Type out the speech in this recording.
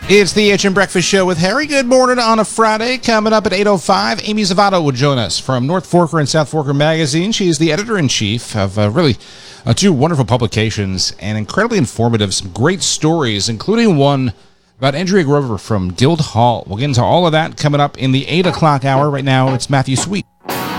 It's the HM Breakfast Show with Harry. Good morning on a Friday. Coming up at 8:05, Amy Zavato will join us from North Forker and South Forker Magazine. She's the editor-in-chief of two wonderful publications and incredibly informative, some great stories, including one about Andrea Grover from Guildhall. We'll get into all of that coming up in the 8 o'clock hour. Right now, it's Matthew Sweet.